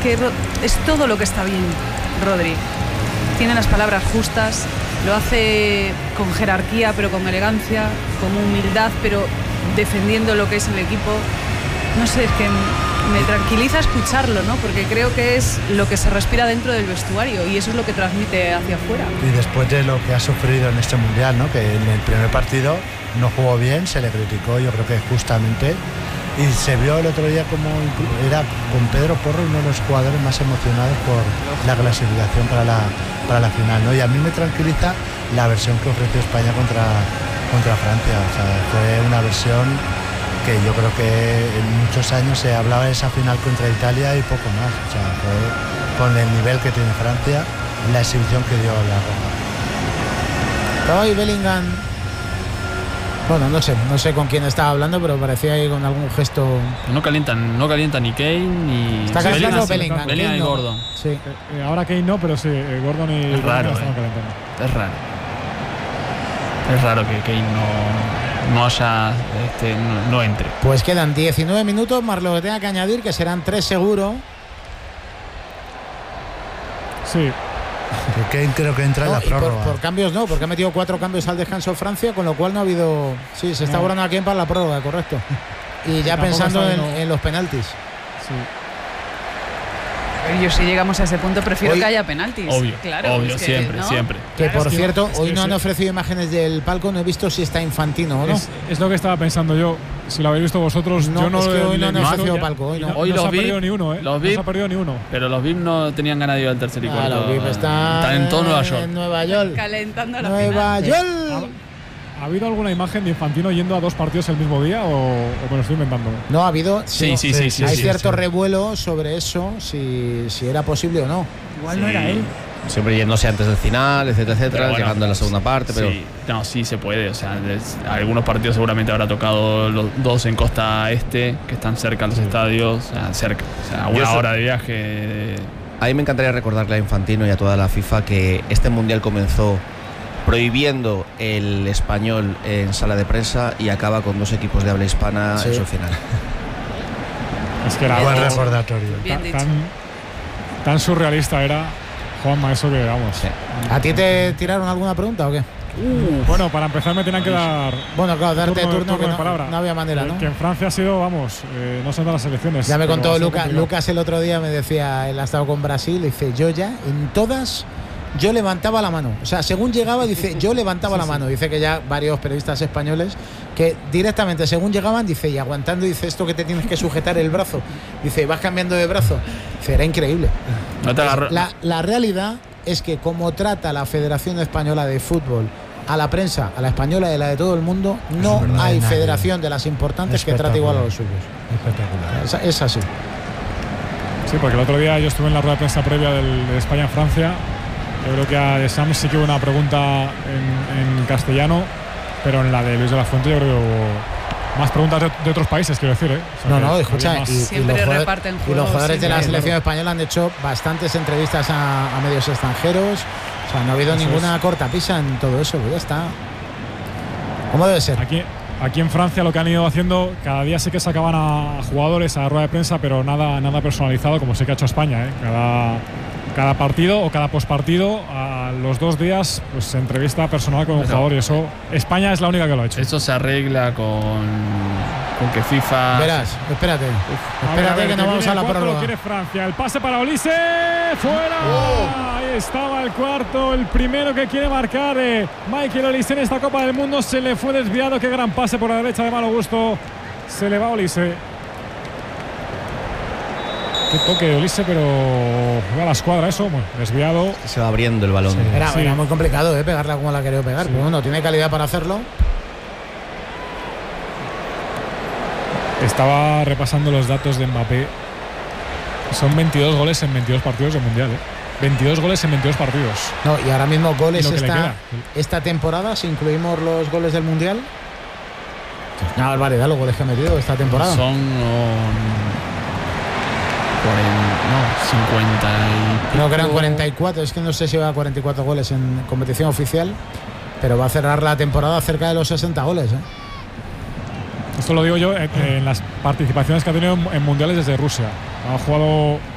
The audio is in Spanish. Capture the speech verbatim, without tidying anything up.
que es todo lo que está bien, Rodri. Tiene las palabras justas, lo hace con jerarquía, pero con elegancia, con humildad, pero defendiendo lo que es el equipo. No sé, es que me tranquiliza escucharlo, ¿no? Porque creo que es lo que se respira dentro del vestuario y eso es lo que transmite hacia afuera. Y después de lo que ha sufrido en este Mundial, ¿no? Que en el primer partido no jugó bien, se le criticó, yo creo que justamente, y se vio el otro día como era con Pedro Porro uno de los jugadores más emocionados por la clasificación para la, para la final, ¿no? Y a mí me tranquiliza la versión que ofreció España contra, contra Francia. O sea, fue una versión que yo creo que en muchos años se hablaba de esa final contra Italia y poco más. O sea, fue con el nivel que tiene Francia, la exhibición que dio la Roma. Estaba ahí Bellingham. Bueno, no sé, no sé con quién estaba hablando, pero parecía ahí con algún gesto. No calientan, no calienta ni Kane ni. Está calentando Bellingham. Bellingham y Gordon. Sí. Eh, eh, ahora Kane no, pero sí, eh, Gordon y es raro, están eh. calentando. Es raro. Es raro que Kane no, no haya, este, no, no entre. Pues quedan diecinueve minutos más lo que tenga que añadir, que serán tres seguro. Sí. Que Kane creo que entra no, en la prórroga. Por, por cambios no, porque ha metido cuatro cambios al descanso Francia, con lo cual no ha habido. Sí, se está guardando no. aquí para la prórroga, correcto. Y ya pensando en, en los penaltis. Sí. Yo si llegamos a ese punto prefiero hoy, que haya penaltis. Obvio, claro, obvio, es que, siempre, ¿no? siempre. Que claro, por es que cierto, es hoy que no sí. han ofrecido imágenes del palco, no he visto si está Infantino o no. Es, es lo que estaba pensando yo. Si lo habéis visto vosotros, no, yo no es que hoy no han ofrecido ya, palco. Hoy no, hoy no los se ha vi, perdido ni uno, ¿eh? los no vi, se ha perdido ni uno. Pero los V I P no tenían ganas de ir al tercer y Ah, cuarto. los V I P están, están en todo Nueva York. En Nueva York. Calentando la Nueva final. York. ¿Ha, ¿Ha habido alguna imagen de Infantino yendo a dos partidos el mismo día o, o me lo estoy inventando? No, ha habido. Sí, sí, sí. sí, Hay sí, cierto sí. revuelo sobre eso, si, si era posible o no. Igual Sí. no era él. Siempre yéndose antes del final, etcétera, etcétera, Pero bueno, llegando a la segunda parte, pero sí, no, sí se puede. O sea, des, algunos partidos seguramente habrá tocado los dos en costa este, que están cerca de los estadios, o sea, cerca, o sea, una so- hora de viaje. a mí me encantaría recordarle a Infantino y a toda la FIFA que este mundial comenzó prohibiendo el español en sala de prensa y acaba con dos equipos de habla hispana Sí. en su final. Es que era Buen algo recordatorio. Bien tan, dicho. tan, tan surrealista era, Juanma, eso que vamos. Sí. ¿A ti te tiraron alguna pregunta o qué? Bueno, para empezar me tenían que dar Bueno, claro, darte turno, turno, turno que de no, palabra. no había manera, Que- ¿no? Que en Francia ha sido, vamos, eh, no son de las elecciones. Ya me pero contó ha sido Luca, complicado. Lucas el otro día, me decía, él ha estado con Brasil, dice, yo ya, en todas, yo levantaba la mano. O sea, según llegaba, dice, yo levantaba Sí, la sí. mano. Dice que ya varios periodistas españoles, que directamente, según llegaban, dice, y aguantando, dice, esto que te tienes que sujetar el brazo. Dice, vas cambiando de brazo. Dice, era increíble. No te agarro. La, la realidad es que como trata la Federación Española de Fútbol a la prensa, a la española y a la de todo el mundo, no no hay hay nadie. federación de las importantes que trate igual a los suyos. Espectacular. Es, es así. Sí, porque el otro día yo estuve en la rueda de prensa previa del, de España en Francia. Yo creo que a Sam sí que hubo una pregunta en, en castellano, pero en la de Luis de la Fuente yo creo que hubo más preguntas de, de otros países, quiero decir, ¿eh? O sea, No, que no, había escucha, más- y, y Siempre los jugadores, reparten y los juegos, jugadores de la siempre. selección española han hecho bastantes entrevistas a, a medios extranjeros. O sea, no ha habido Eso ninguna es. cortapisa en todo eso, pues ya está. ¿Cómo debe ser? Aquí, aquí en Francia lo que han ido haciendo, cada día sí que sacaban a jugadores a la rueda de prensa, pero nada, nada personalizado, como sí que ha hecho España, ¿eh? Cada, cada partido o cada postpartido, a los dos días, pues se entrevista personal con un Pero- jugador, y eso España es la única que lo ha hecho. Eso se arregla con, con que FIFA. Verás, espérate. A ver, espérate a ver, que no vamos viene a la el cuarto, prórroga. lo quiere Francia. El pase para Olise. ¡Fuera! Ahí estaba el cuarto, el primero que quiere marcar eh, Michael Olise en esta Copa del Mundo. Se le fue desviado. Qué gran pase por la derecha de malo gusto. Se le va Olise. Qué toque de Olise, pero va a la escuadra eso. Bueno, desviado. Se va abriendo el balón. Sí. Era, Sí. era muy complicado, ¿eh? Pegarla como la ha querido pegar. Sí. Pero bueno, tiene calidad para hacerlo. Estaba repasando los datos de Mbappé. Son veintidós goles en veintidós partidos del Mundial, ¿eh? veintidós goles en veintidós partidos. No, y ahora mismo goles Y lo que le esta, queda. esta temporada, si incluimos los goles del Mundial. Una barbaridad los goles que ha metido esta temporada. Son. um, cuarenta, no, cincuenta y. Creo que eran pico. cuarenta y cuatro, es que no sé si va a cuarenta y cuatro goles en competición oficial, pero va a cerrar la temporada cerca de los sesenta goles, ¿eh? Esto lo digo yo en, en las participaciones que ha tenido en, en mundiales desde Rusia. Ha jugado